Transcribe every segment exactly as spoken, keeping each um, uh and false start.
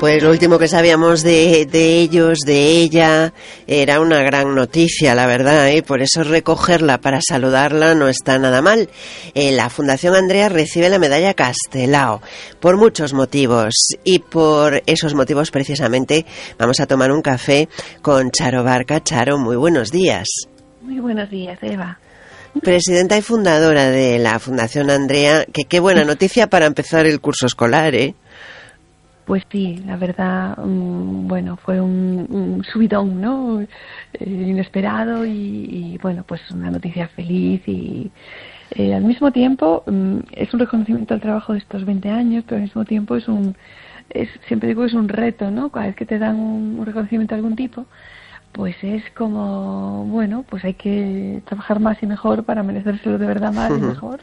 Pues lo último que sabíamos de, de ellos, de ella, era una gran noticia, la verdad, ¿eh? Por eso recogerla para saludarla no está nada mal. Eh, la Fundación Andrea recibe la medalla Castelao por muchos motivos, y por esos motivos precisamente vamos a tomar un café con Charo Barca. Charo, muy buenos días. Muy buenos días, Eva. Presidenta y fundadora de la Fundación Andrea, que qué buena noticia para empezar el curso escolar, ¿eh? Pues sí, la verdad, um, bueno, fue un, un subidón, ¿no? Eh, inesperado y, y, bueno, pues una noticia feliz y eh, al mismo tiempo um, es un reconocimiento al trabajo de estos veinte años, pero al mismo tiempo es un, es, siempre digo que es un reto, ¿no? Cada vez que te dan un, un reconocimiento de algún tipo, pues es como, bueno, pues hay que trabajar más y mejor para merecérselo de verdad más y mejor.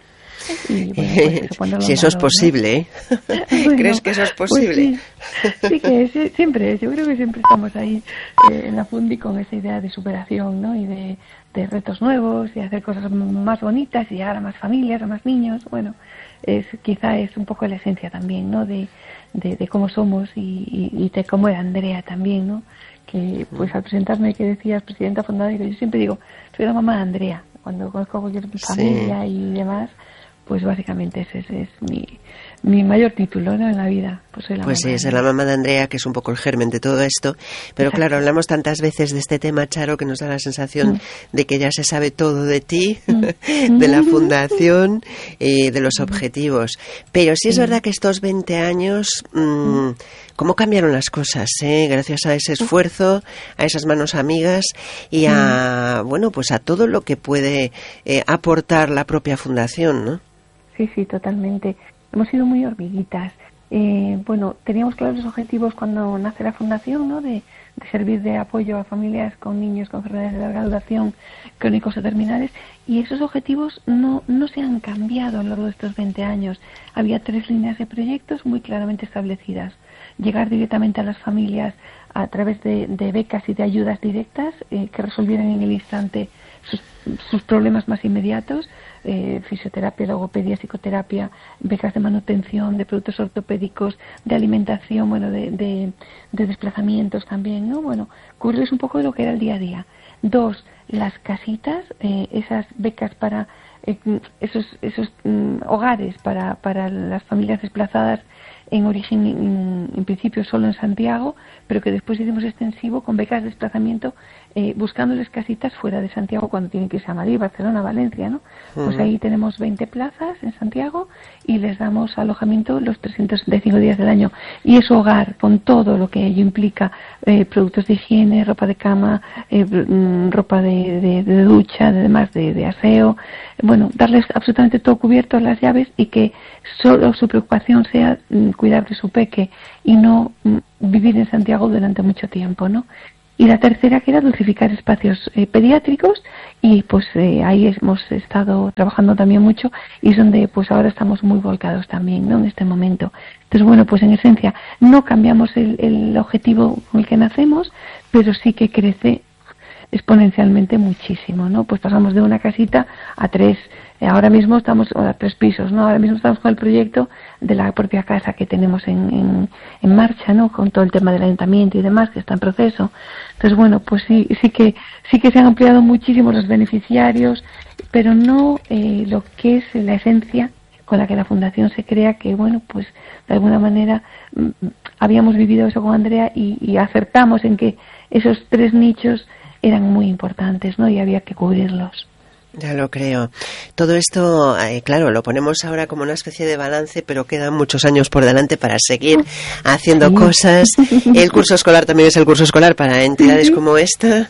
Y, bueno, pues eso, si eso es posible, ¿no? Bueno, ¿crees que eso es posible? Pues sí, sí, que es, siempre, yo creo que siempre estamos ahí eh, en la Fundi con esa idea de superación, ¿no? Y de, de retos nuevos, y hacer cosas más bonitas y llegar a más familias, a más niños. Bueno, es quizá es un poco la esencia también, ¿no? De, de, de cómo somos y, y, y de cómo era Andrea también, ¿no? Que pues al presentarme que decías presidenta fundadora, yo siempre digo, soy la mamá de Andrea. Cuando conozco a cualquier familia, sí, y demás, pues básicamente ese, ese es mi, mi mayor título, ¿no? En la vida. Pues soy la pues mamá sí, es la mamá de Andrea, que es un poco el germen de todo esto. Pero exacto, claro, hablamos tantas veces de este tema, Charo, que nos da la sensación mm. de que ya se sabe todo de ti, mm. de la fundación, y de los mm. objetivos. Pero sí es mm. verdad que estos veinte años, mmm, cómo cambiaron las cosas, ¿eh? Gracias a ese esfuerzo, a esas manos amigas y a, mm. bueno, pues a todo lo que puede eh, aportar la propia fundación, ¿no? Sí, sí, totalmente. Hemos sido muy hormiguitas. Eh, bueno, teníamos claros los objetivos cuando nace la fundación, ¿no? De, de servir de apoyo a familias con niños con enfermedades de larga duración, crónicos o terminales, y esos objetivos no, no se han cambiado a lo largo de estos veinte años. Había tres líneas de proyectos muy claramente establecidas. Llegar directamente a las familias a través de, de becas y de ayudas directas eh, que resolvieran en el instante sus, sus problemas más inmediatos, eh, fisioterapia, logopedia, psicoterapia, becas de manutención, de productos ortopédicos, de alimentación, bueno, de, de, de desplazamientos también, ¿no? Bueno, cubrirles un poco de lo que era el día a día. Dos, las casitas, eh, esas becas para eh, esos, esos mm, hogares para, para las familias desplazadas, en origen, en, en principio solo en Santiago, pero que después hicimos extensivo con becas de desplazamiento, eh, buscándoles casitas fuera de Santiago cuando tienen que irse a Madrid, Barcelona, Valencia, ¿no? Uh-huh. Pues ahí tenemos veinte plazas en Santiago y les damos alojamiento los trescientos sesenta y cinco días del año. Y es hogar con todo lo que ello implica, eh, productos de higiene, ropa de cama, eh, ropa de, de, de ducha, además de, de aseo. Bueno, darles absolutamente todo cubierto, las llaves, y que solo su preocupación sea mm, cuidar de su peque y no mm, vivir en Santiago durante mucho tiempo, ¿no? Y la tercera, que era dulcificar espacios eh, pediátricos, y pues eh, ahí hemos estado trabajando también mucho, y es donde pues ahora estamos muy volcados también, ¿no? En este momento. Entonces, bueno, pues en esencia no cambiamos el, el objetivo con el que nacemos, pero sí que crece exponencialmente muchísimo, ¿no? Pues pasamos de una casita a tres. Ahora mismo estamos a tres pisos, ¿no? Ahora mismo estamos con el proyecto de la propia casa que tenemos en, en, en marcha, ¿no? Con todo el tema del ayuntamiento y demás, que está en proceso. Entonces, bueno, pues sí, sí que sí que se han ampliado muchísimo los beneficiarios, pero no eh, lo que es la esencia con la que la fundación se crea, que bueno, pues de alguna manera mm, habíamos vivido eso con Andrea y, y acertamos en que esos tres nichos eran muy importantes, ¿no? Y había que cubrirlos. Ya lo creo. Todo esto, eh, claro, lo ponemos ahora como una especie de balance, pero quedan muchos años por delante para seguir haciendo sí. cosas. El curso escolar también es el curso escolar para entidades sí. como esta.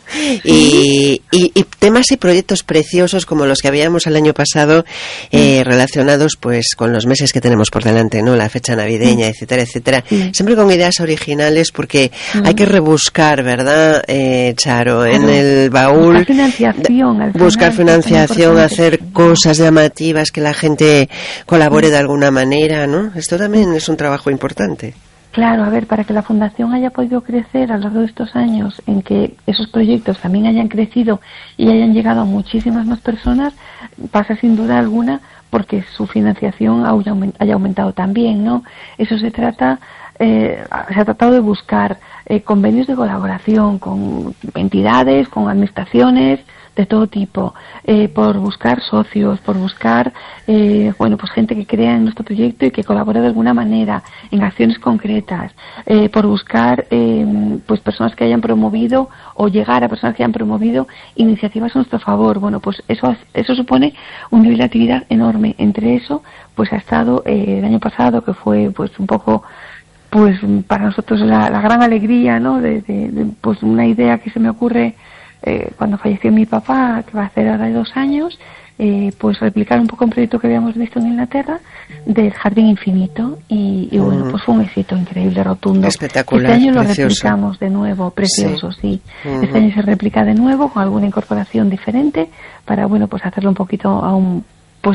Y, y, y temas y proyectos preciosos como los que habíamos el año pasado, eh, relacionados pues con los meses que tenemos por delante, ¿no? La fecha navideña, etcétera, etcétera. Sí. Siempre con ideas originales, porque sí. hay que rebuscar, ¿verdad, eh, Charo? En el baúl. Buscar financiación. Al buscar final. financiación. Hacer cosas llamativas, que la gente colabore de alguna manera, ¿no? Esto también es un trabajo importante. Claro, a ver, para que la Fundación haya podido crecer a lo largo de estos años, en que esos proyectos también hayan crecido y hayan llegado a muchísimas más personas, pasa sin duda alguna porque su financiación haya aumentado también, ¿no? Eso se trata, eh, se ha tratado de buscar eh, convenios de colaboración con entidades, con administraciones de todo tipo, eh, por buscar socios, por buscar, eh, bueno, pues gente que crea en nuestro proyecto y que colabore de alguna manera en acciones concretas, eh, por buscar, eh, pues personas que hayan promovido o llegar a personas que hayan promovido iniciativas a nuestro favor. Bueno, pues eso eso supone un nivel de actividad enorme. Entre eso, pues ha estado eh, el año pasado, que fue pues un poco, pues para nosotros la, la gran alegría, ¿no? De, de, de pues una idea que se me ocurre Eh, cuando falleció mi papá, que va a hacer ahora dos años, eh, pues replicar un poco un proyecto que habíamos visto en Inglaterra del Jardín Infinito y, y bueno, pues fue un éxito increíble, rotundo. Espectacular, este año precioso. Lo replicamos de nuevo, precioso, sí. sí. Uh-huh. Este año se replica de nuevo con alguna incorporación diferente para, bueno, pues hacerlo un poquito aún, pues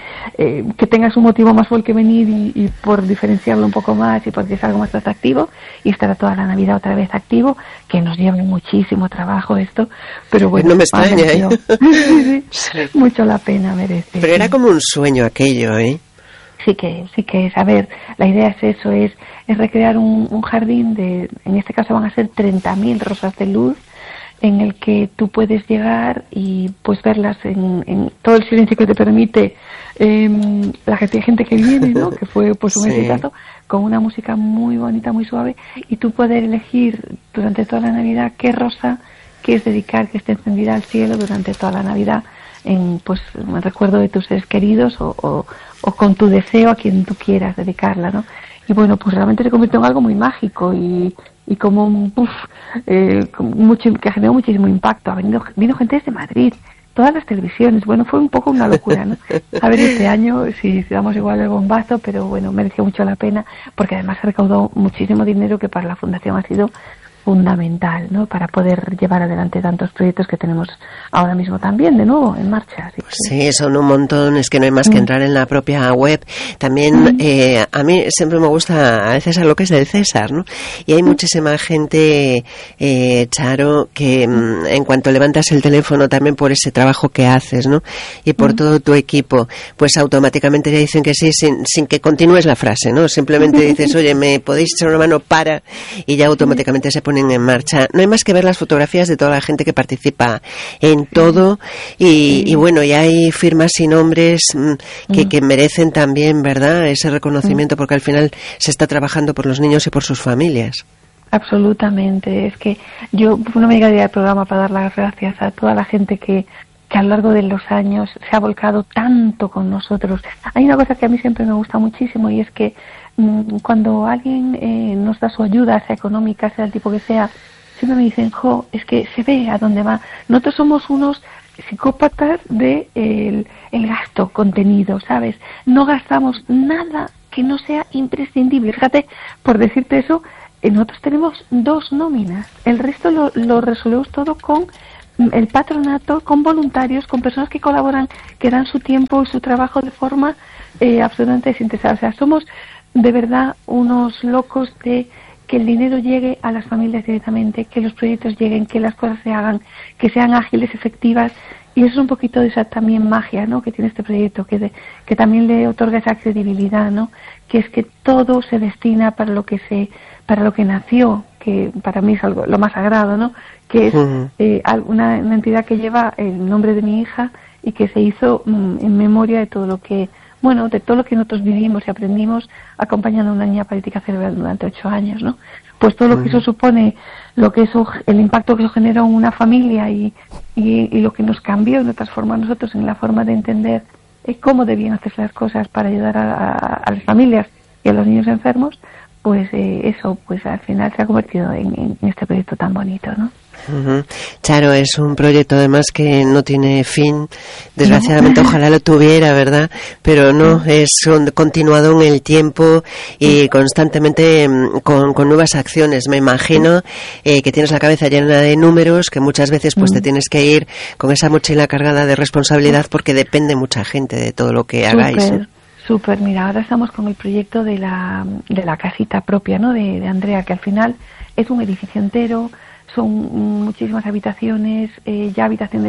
eh, que tengas un motivo más por el que venir y, y por diferenciarlo un poco más y porque es algo más atractivo, y estará toda la Navidad otra vez activo, que nos lleva muchísimo trabajo esto, pero bueno, no me extraña, ¿eh? sí, sí, sí. Mucho la pena merece. Pero era como un sueño aquello, ¿eh? Sí que, sí que es. A ver, la idea es eso, es, es recrear un, un jardín de, en este caso van a ser treinta mil rosas de luz, en el que tú puedes llegar y pues verlas en, en todo el silencio que te permite eh, la gente que viene, ¿no? Que fue pues un sí. exitazo, con una música muy bonita, muy suave, y tú poder elegir durante toda la Navidad qué rosa quieres dedicar, que esté encendida al cielo durante toda la Navidad, en pues en recuerdo de tus seres queridos o, o, o con tu deseo a quien tú quieras dedicarla, ¿no? Y bueno, pues realmente se convirtió en algo muy mágico y y como uf, eh, mucho, que generó muchísimo impacto. Ha venido, vino gente desde Madrid, todas las televisiones. Bueno, fue un poco una locura, ¿no? A ver este año si damos igual el bombazo, pero bueno, mereció mucho la pena, porque además se recaudó muchísimo dinero que para la Fundación ha sido fundamental, ¿no? Para poder llevar adelante tantos proyectos que tenemos ahora mismo también de nuevo en marcha. Así que... Sí, son un montón, es que no hay más que entrar en la propia web. También eh, a mí siempre me gusta a César lo que es del César, ¿no? Y hay muchísima gente, eh, Charo, que mm, en cuanto levantas el teléfono también por ese trabajo que haces, ¿no? Y por mm. todo tu equipo, pues automáticamente ya dicen que sí, sin, sin que continúes la frase, ¿no? Simplemente dices, oye, ¿me podéis echar una mano para? Y ya automáticamente se pone en marcha. No hay más que ver las fotografías de toda la gente que participa en todo y, y bueno, y hay firmas y nombres que, que merecen también, ¿verdad?, ese reconocimiento, porque al final se está trabajando por los niños y por sus familias. Absolutamente. Es que yo no me llegaría al programa para dar las gracias a toda la gente que que a lo largo de los años se ha volcado tanto con nosotros. Hay una cosa que a mí siempre me gusta muchísimo, y es que mmm, cuando alguien eh, nos da su ayuda, sea económica, sea el tipo que sea, siempre me dicen, jo, es que se ve a dónde va. Nosotros somos unos psicópatas de el, el gasto contenido, ¿sabes? No gastamos nada que no sea imprescindible. Fíjate, por decirte eso, eh, nosotros tenemos dos nóminas. El resto lo, lo resolvemos todo con el patronato, con voluntarios, con personas que colaboran, que dan su tiempo y su trabajo de forma eh, absolutamente desinteresada. O sea, somos de verdad unos locos de que el dinero llegue a las familias directamente, que los proyectos lleguen, que las cosas se hagan, que sean ágiles, efectivas. Y eso es un poquito de esa también magia, ¿no?, que tiene este proyecto, que, de, que también le otorga esa credibilidad, ¿no?, que es que todo se destina para lo que se, para lo que nació, que para mí es algo lo más sagrado, ¿no?, que es uh-huh. eh, una, una entidad que lleva el nombre de mi hija y que se hizo mm, en memoria de todo lo que, bueno, de todo lo que nosotros vivimos y aprendimos acompañando a una niña paralítica cerebral durante ocho años, ¿no? Pues todo lo que eso supone, lo que eso, el impacto que eso generó en una familia y, y, y lo que nos cambió y nos transformó a nosotros en la forma de entender eh, cómo debían hacerse las cosas para ayudar a, a, a las familias y a los niños enfermos, pues eh, eso, pues al final se ha convertido en, en, en este proyecto tan bonito, ¿no? Uh-huh. Charo, es un proyecto además que no tiene fin, desgraciadamente. No. Ojalá lo tuviera, ¿verdad? Pero no, es un, continuado en el tiempo y constantemente con, con nuevas acciones. Me imagino eh, que tienes la cabeza llena de números, que muchas veces pues te tienes que ir con esa mochila cargada de responsabilidad, porque depende mucha gente de todo lo que hagáis. Súper, ¿eh? súper. Mira, ahora estamos con el proyecto de la, de la casita propia, ¿no?, de, de Andrea, que al final es un edificio entero. Son muchísimas habitaciones, eh, ya habitaciones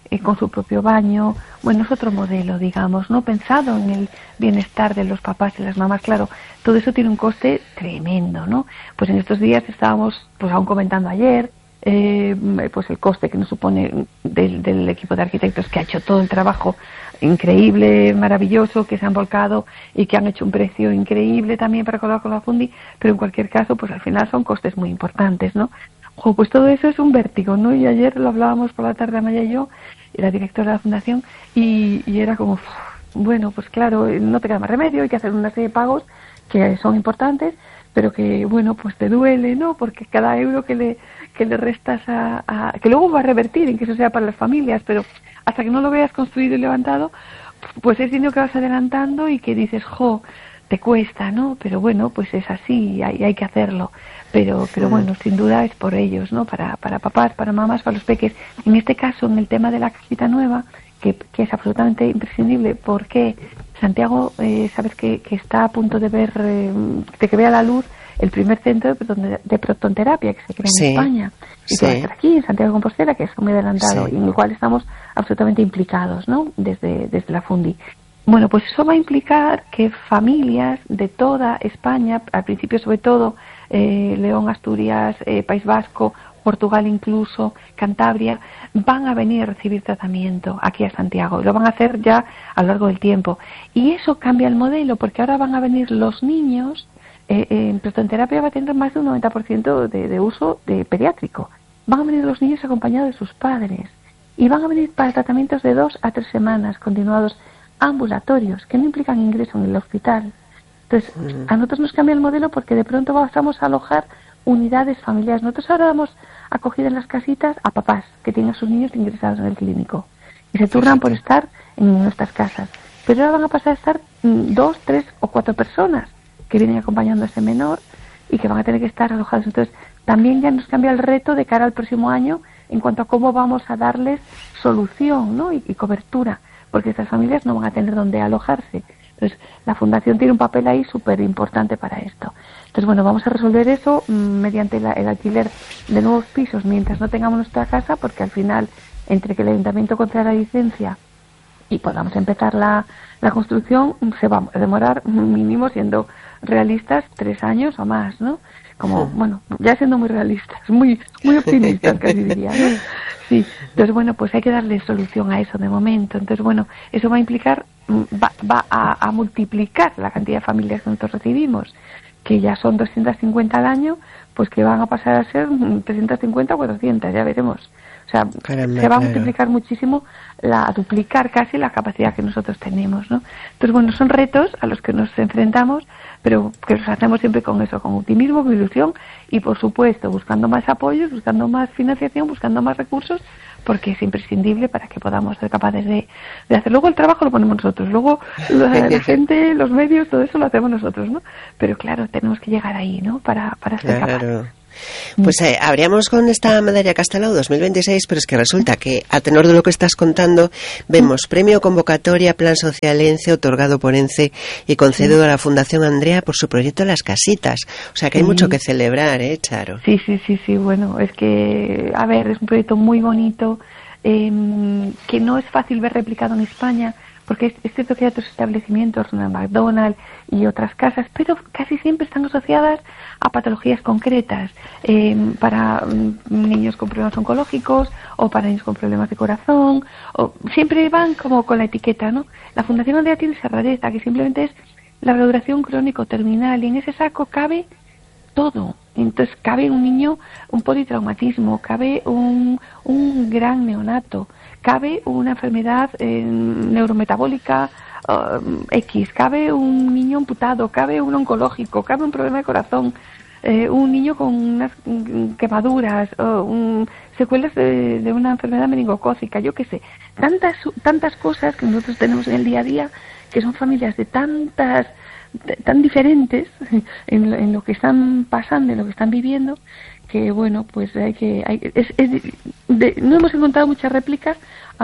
eh, con su propio baño. Bueno, es otro modelo, digamos, ¿no? Pensado en el bienestar de los papás y las mamás. Claro, todo eso tiene un coste tremendo, ¿no? Pues en estos días estábamos, pues aún comentando ayer, eh, pues el coste que nos supone del, del equipo de arquitectos que ha hecho todo el trabajo increíble, maravilloso, que se han volcado y que han hecho un precio increíble también para colaborar con la Fundi, pero en cualquier caso, pues al final son costes muy importantes, ¿no? Jo, pues todo eso es un vértigo, ¿no? Y ayer lo hablábamos por la tarde, Amaya y yo, y la directora de la fundación, y, y era como, bueno, pues claro, no te queda más remedio, hay que hacer una serie de pagos que son importantes, pero que, bueno, pues te duele, ¿no? Porque cada euro que le que le restas a, a... que luego va a revertir en que eso sea para las familias, pero hasta que no lo veas construido y levantado, pues es dinero que vas adelantando y que dices, jo, te cuesta, ¿no? Pero bueno, pues es así, hay, hay que hacerlo. Pero pero bueno, sin duda es por ellos, ¿no? Para para papás, para mamás, para los peques. En este caso, en el tema de la casita nueva, que, que es absolutamente imprescindible, porque Santiago, eh, sabes que, que está a punto de ver, eh, de que vea la luz el primer centro de, proton, de protonterapia que se crea sí, en España. Y sí. que va a estar aquí, en Santiago de Compostela, que es muy adelantado, sí. Y en el cual estamos absolutamente implicados, ¿no? Desde, desde la Fundi. Bueno, pues eso va a implicar que familias de toda España, al principio sobre todo eh, León, Asturias, eh, País Vasco, Portugal incluso, Cantabria, van a venir a recibir tratamiento aquí a Santiago. Lo van a hacer ya a lo largo del tiempo. Y eso cambia el modelo, porque ahora van a venir los niños. Eh, eh, en protonterapia va a tener más de un noventa por ciento de, de uso de pediátrico. Van a venir los niños acompañados de sus padres. Y van a venir para tratamientos de dos a tres semanas continuados, ambulatorios, que no implican ingreso en el hospital. Entonces, uh-huh. a nosotros nos cambia el modelo porque de pronto vamos a alojar unidades familiares. Nosotros ahora damos acogida en las casitas a papás que tienen a sus niños ingresados en el clínico y se turnan por estar en nuestras casas. Pero ahora van a pasar a estar mm, dos, tres o cuatro personas que vienen acompañando a ese menor y que van a tener que estar alojados. Entonces, también ya nos cambia el reto de cara al próximo año en cuanto a cómo vamos a darles solución, ¿no? y, y cobertura, porque estas familias no van a tener dónde alojarse. Entonces, la Fundación tiene un papel ahí súper importante para esto. Entonces, bueno, vamos a resolver eso mmm, mediante la, el alquiler de nuevos pisos mientras no tengamos nuestra casa, porque al final, entre que el Ayuntamiento conceda la licencia y podamos empezar la, la construcción, se va a demorar mínimo, siendo realistas, tres años o más, ¿no? Como, bueno, ya siendo muy realistas, muy muy optimistas, casi diría, ¿no? Sí, entonces, bueno, pues hay que darle solución a eso de momento. Entonces, bueno, eso va a implicar, va, va a, a multiplicar la cantidad de familias que nosotros recibimos, que ya son doscientas cincuenta al año, pues que van a pasar a ser trescientas cincuenta o cuatrocientas, ya veremos. O sea, Caramba, se va a multiplicar claro. muchísimo, la, a duplicar casi la capacidad que nosotros tenemos, ¿no? Entonces, bueno, son retos a los que nos enfrentamos, pero que los hacemos siempre con eso, con optimismo, con ilusión y, por supuesto, buscando más apoyos, buscando más financiación, buscando más recursos, porque es imprescindible para que podamos ser capaces de, de hacer. Luego el trabajo lo ponemos nosotros, luego la, la gente, los medios, todo eso lo hacemos nosotros, ¿no? Pero claro, tenemos que llegar ahí, ¿no? Para, para ser claro. capaces. Pues eh, habríamos con esta medalla Castelao dos mil veintiséis, pero es que resulta que, a tenor de lo que estás contando, vemos premio convocatoria Plan Social ENCE, otorgado por ENCE y concedido a la Fundación Andrea por su proyecto Las Casitas. O sea que hay sí. mucho que celebrar, ¿eh, Charo? Sí, sí, sí, sí, bueno, es que, a ver, es un proyecto muy bonito, eh, que no es fácil ver replicado en España, porque es, es cierto que hay otros establecimientos, Ronald McDonald y otras casas, pero casi siempre están asociadas a patologías concretas, eh, para mm, niños con problemas oncológicos o para niños con problemas de corazón, o siempre van como con la etiqueta, ¿no? La Fundación Andrea tiene esa rareza, que simplemente es la rehabilitación crónico-terminal, y en ese saco cabe todo. Entonces cabe un niño, un politraumatismo, cabe un, un gran neonato, cabe una enfermedad eh, neurometabólica uh, X, cabe un niño amputado, cabe un oncológico, cabe un problema de corazón, eh, un niño con unas quemaduras, uh, un, secuelas de, de una enfermedad meningocócica, yo qué sé. Tantas, tantas cosas que nosotros tenemos en el día a día, que son familias de tantas... tan diferentes en lo, en lo que están pasando, en lo que están viviendo, que bueno, pues hay que hay, es, es de, no hemos encontrado muchas réplicas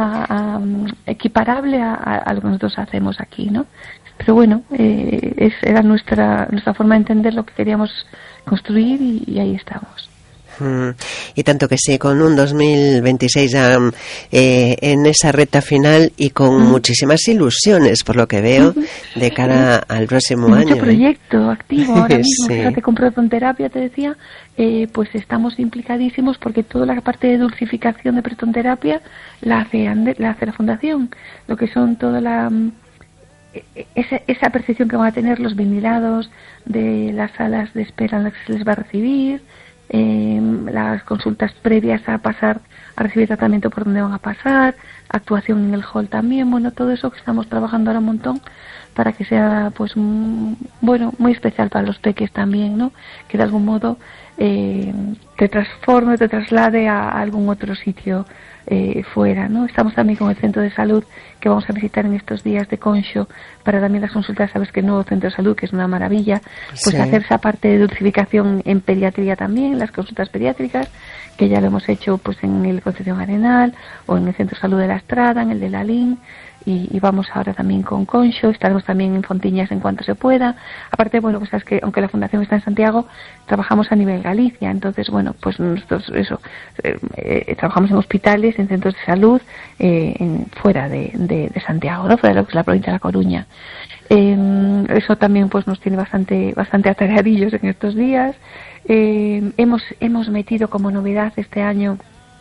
a, a, equiparable a, a lo que nosotros hacemos aquí, ¿no? Pero bueno, eh, es, era nuestra nuestra forma de entender lo que queríamos construir y, y ahí estamos. Mm, y tanto que sí, con un dos mil veintiséis ya eh, en esa recta final y con mm. muchísimas ilusiones, por lo que veo, de cara al próximo y año. Mucho proyecto ¿eh? activo ahora mismo. Sí. Fíjate, con protonterapia, te decía, eh, pues estamos implicadísimos porque toda la parte de dulcificación de protonterapia la hace, la hace la Fundación. Lo que son toda la... Esa, esa percepción que van a tener los vinilados de las salas de espera en las que se les va a recibir, eh, las consultas previas a pasar a recibir tratamiento por donde van a pasar, actuación en el hall también, bueno, todo eso que estamos trabajando ahora un montón para que sea, pues, un, bueno, muy especial para los peques también, ¿no? Que de algún modo eh, te transforme, te traslade a, a algún otro sitio eh, fuera, ¿no? Estamos también con el centro de salud que vamos a visitar en estos días de Conxo para también las consultas, sabes que el nuevo centro de salud, que es una maravilla, pues sí. Hacer esa parte de dulcificación en pediatría también, las consultas pediátricas, que ya lo hemos hecho pues en el Concepción Arenal o en el centro de salud de la Estrada, en el de la Lin, y, y vamos ahora también con Conxo, estaremos también en Fontiñas en cuanto se pueda. Aparte, bueno, pues sabes que aunque la Fundación está en Santiago, trabajamos a nivel Galicia, entonces, bueno, pues nosotros eso, eh, eh, trabajamos en hospitales, en centros de salud, eh, en, fuera de, de, de Santiago, ¿no? Fuera de lo que es la provincia de La Coruña. Eh, eso también pues nos tiene bastante bastante atareadillos en estos días. Eh, hemos hemos metido como novedad este año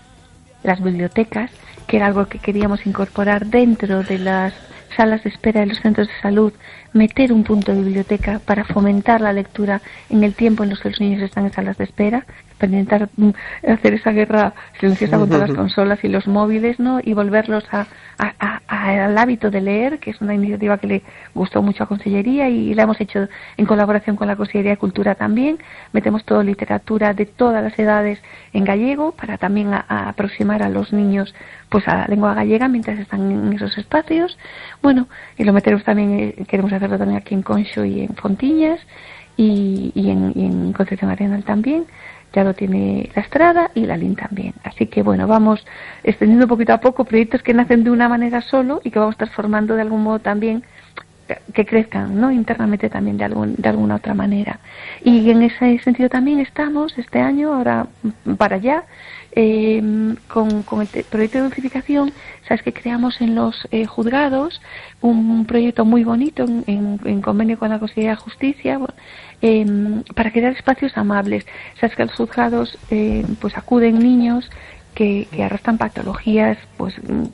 las bibliotecas, que era algo que queríamos incorporar dentro de las salas de espera de los centros de salud, meter un punto de biblioteca para fomentar la lectura en el tiempo en los que los niños están en salas de espera, para intentar hacer esa guerra silenciosa contra las consolas y los móviles, ¿no? Y volverlos a, a, a, a, al hábito de leer, que es una iniciativa que le gustó mucho a Consellería y la hemos hecho en colaboración con la Consellería de Cultura también. Metemos toda literatura de todas las edades en gallego para también a, a aproximar a los niños pues a la lengua gallega mientras están en esos espacios. Bueno, y lo meteremos también, eh, queremos hacerlo también aquí en Conxo y en Fontiñas y, y, en, y en Concepción Arenal también. Ya lo tiene la Estrada y la Lin también. Así que bueno, vamos extendiendo poquito a poco proyectos que nacen de una manera solo y que vamos transformando de algún modo también, que crezcan, ¿no? Internamente también de algún, de alguna otra manera. Y en ese sentido también estamos este año, ahora para allá, eh, con, con el te- proyecto de dulcificación. Sabes que creamos en los eh, juzgados un, un proyecto muy bonito en, en, en convenio con la Consejería de Justicia, bueno, eh, para crear espacios amables. Sabes que a los juzgados eh, pues acuden niños que, que arrastran patologías pues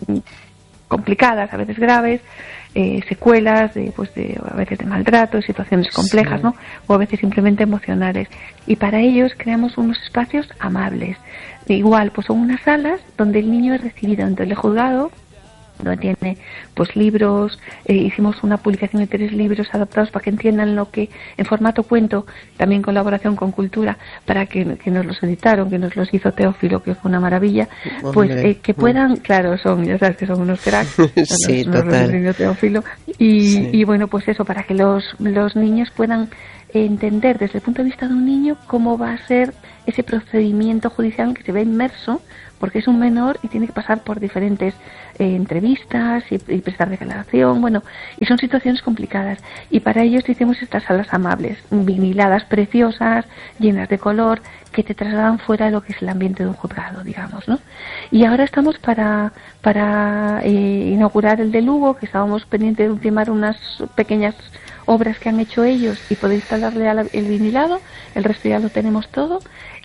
complicadas, a veces graves, eh, secuelas de, pues de, a veces de maltrato, situaciones complejas, sí. ¿no? O a veces simplemente emocionales. Y para ellos creamos unos espacios amables. Igual, pues son unas salas donde el niño es recibido dentro del juzgado, donde tiene pues libros, eh, hicimos una publicación de tres libros adaptados para que entiendan lo que, en formato cuento, también en colaboración con Cultura, para que, que nos los editaron, que nos los hizo Teófilo, que fue una maravilla, pues eh, que puedan, claro, son, ya sabes que son unos cracks, sí, nos, total. Nos Teófilo, y, sí. y bueno, pues eso, para que los, los niños puedan entender desde el punto de vista de un niño cómo va a ser ese procedimiento judicial en que se ve inmerso, porque es un menor y tiene que pasar por diferentes eh, entrevistas y, y prestar declaración, bueno, y son situaciones complicadas. Y para ellos hicimos estas salas amables, viniladas, preciosas, llenas de color, que te trasladan fuera de lo que es el ambiente de un juzgado, digamos, ¿no? Y ahora estamos para para eh, inaugurar el de Lugo, que estábamos pendientes de ultimar unas pequeñas obras que han hecho ellos y poder instalarle el vinilado, el resto ya lo tenemos todo.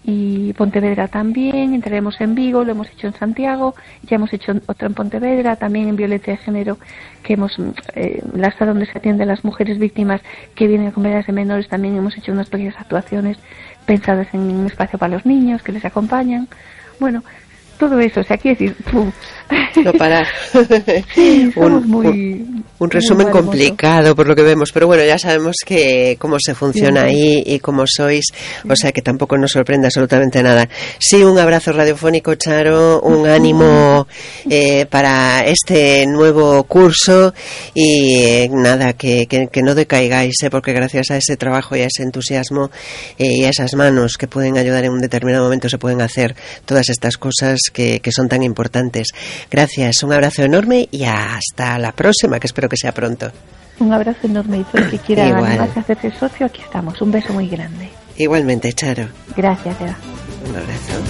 Y Pontevedra también, entraremos en Vigo, lo hemos hecho en Santiago, ya hemos hecho otro en Pontevedra, también en violencia de género, que hemos, eh, la sala donde se atienden a las mujeres víctimas que vienen a comunidades de menores, también hemos hecho unas pequeñas actuaciones pensadas en un espacio para los niños que les acompañan. Bueno, todo eso, o sea, quiero decir, ¡pum! No parar. Sí, somos un, muy, un, un resumen muy complicado por lo que vemos, pero bueno, ya sabemos que cómo se funciona sí, ahí y cómo sois, sí. O sea que tampoco nos sorprende absolutamente nada. Sí, un abrazo radiofónico, Charo, un ánimo eh, para este nuevo curso y eh, nada, que, que, que no decaigáis, eh, porque gracias a ese trabajo y a ese entusiasmo eh, y a esas manos que pueden ayudar en un determinado momento se pueden hacer todas estas cosas que, que son tan importantes. Gracias, un abrazo enorme y hasta la próxima, que espero que sea pronto. Un abrazo enorme y todo el que quiera animarse a hacerse socio, aquí estamos. Un beso muy grande. Igualmente, Charo. Gracias, Eva. Un abrazo.